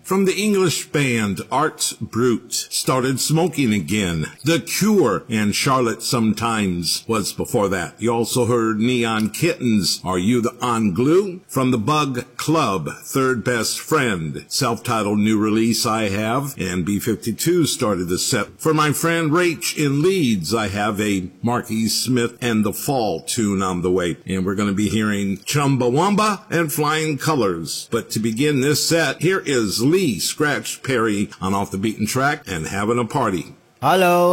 From the English band Arts Brut, Started Smoking Again. The Cure and Charlotte Sometimes was before that. You also heard Neon Kittens, Are You the On Glue? From the Bug Club, Third Best Friend, self-titled new release I have, and B-52 started the set. For my friend Rach in Leeds, I have a Marquis Smith and the Fall tune on the way, and we're going to be hearing Chumbawamba and Flying Colors. But to begin this set, here is Lee Scratch Perry on Off the Beaten Track and Having a Party. Hello.